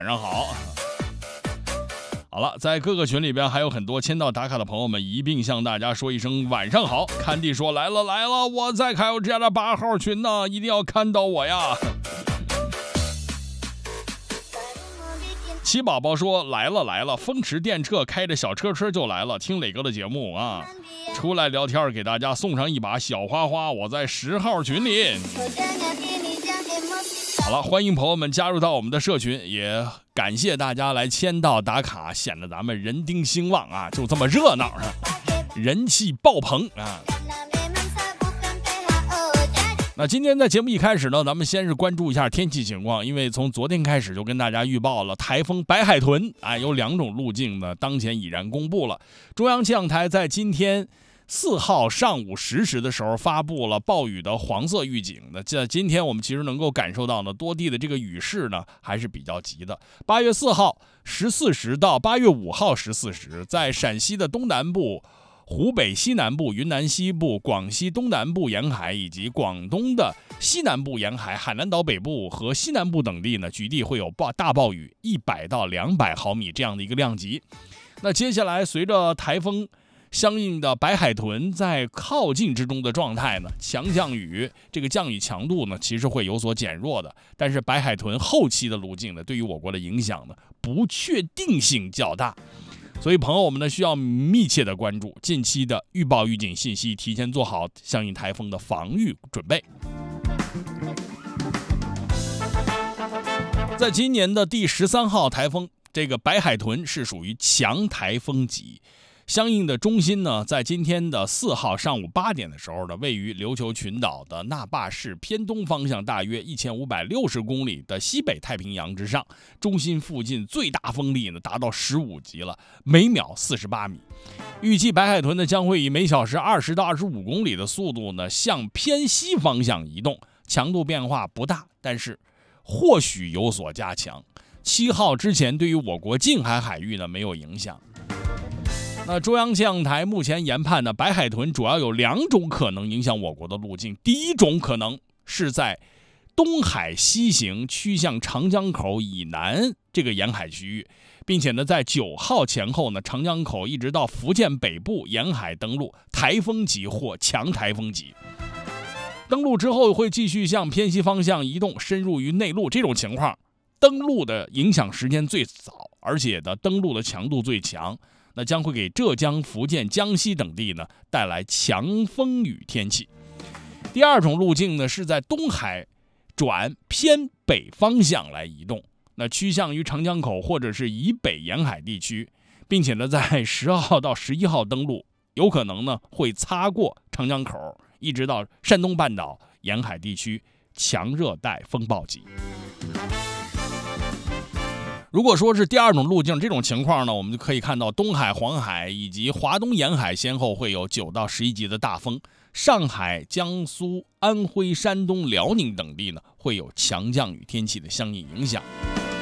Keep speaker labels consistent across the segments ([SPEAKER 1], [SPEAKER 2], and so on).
[SPEAKER 1] 晚上好。好了，在各个群里边还有很多签到打卡的朋友们，一并向大家说一声晚上好。看地说来了，我在凯欧之家的8号群呢，一定要看到我呀。七宝宝说来了，风驰电掣开着小车就来了，听磊哥的节目啊，出来聊天给大家送上一把小花花，我在10号群里。好了，欢迎朋友们加入到我们的社群，也感谢大家来签到打卡，显得咱们人丁兴旺啊，就这么热闹啊，人气爆棚啊。那今天在节目一开始呢，咱们先是关注一下天气情况，因为从昨天开始就跟大家预报了台风白海豚有2种路径呢，当前已然公布了。中央气象台在今天4号上午10时的时候发布了暴雨的黄色预警。那在今天我们其实能够感受到呢，多地的这个雨势呢还是比较急的。8月4号14时到8月5号14时，在陕西的东南部、湖北西南部、云南西部、广西东南部沿海以及广东的西南部沿海、海南岛北部和西南部等地呢，局地会有大暴雨100到200毫米这样的一个量级。那接下来随着台风相应的白海豚在靠近之中的状态呢，强降雨这个降雨强度呢其实会有所减弱的，但是白海豚后期的路径呢对于我国的影响呢不确定性较大，所以朋友们呢需要密切的关注近期的预报预警信息，提前做好相应台风的防御准备。在今年的第13号台风，这个白海豚是属于强台风级。相应的中心呢，在今天的4号上午8点的时候呢，位于琉球群岛的那霸市偏东方向大约1560公里的西北太平洋之上，中心附近最大风力呢达到15级了，每秒48米。预计白海豚呢将会以每小时20到25公里的速度呢向偏西方向移动，强度变化不大，但是或许有所加强。7号之前对于我国近海海域呢没有影响。那中央气象台目前研判呢，白海豚主要有2种可能影响我国的路径。第一种可能是在东海西行，趋向长江口以南这个沿海区域，并且呢，在9号前后呢，长江口一直到福建北部沿海登陆，台风级或强台风级。登陆之后会继续向偏西方向移动，深入于内陆。这种情况，登陆的影响时间最早，而且呢，登陆的强度最强。那将会给浙江、福建、江西等地呢带来强风雨天气。第二种路径呢是在东海转偏北方向来移动，那趋向于长江口或者是以北沿海地区，并且呢在10号到11号登陆，有可能呢会擦过长江口，一直到山东半岛沿海地区，强热带风暴级。如果说是第二种路径，这种情况呢，我们就可以看到东海、黄海以及华东沿海先后会有9到11级的大风，上海、江苏、安徽、山东、辽宁等地呢会有强降雨天气的相应影响。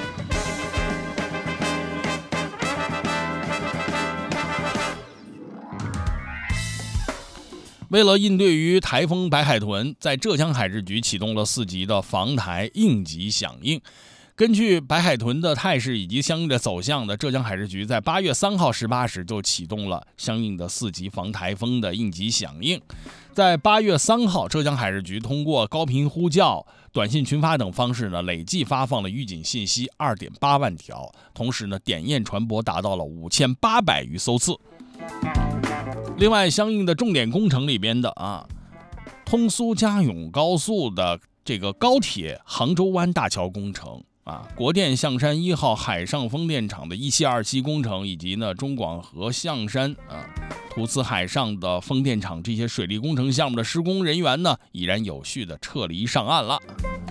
[SPEAKER 1] 为了应对于台风白海豚，在浙江海事局启动了4级的防台应急响应。根据白海豚的态势以及相应的走向的，浙江海事局在8月3号18时就启动了相应的4级防台风的应急响应。在8月3号，浙江海事局通过高频呼叫、短信群发等方式呢，累计发放了预警信息2.8万条，同时呢，点验传播达到了5800余艘次。另外，相应的重点工程里边的通苏嘉甬高速的这个高铁杭州湾大桥工程。国电象山1号海上风电场的1期2期工程，以及呢中广核象山图茨海上的风电场这些水利工程项目的施工人员呢，已然有序的撤离上岸了。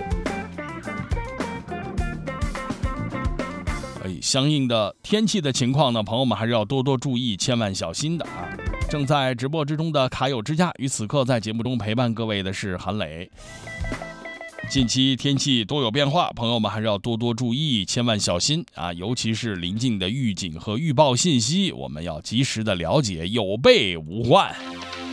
[SPEAKER 1] 相应的天气的情况呢，朋友们还是要多多注意，千万小心的正在直播之中的卡友之家，于此刻在节目中陪伴各位的是韩磊。近期天气多有变化，朋友们还是要多多注意，千万小心尤其是临近的预警和预报信息，我们要及时的了解，有备无患。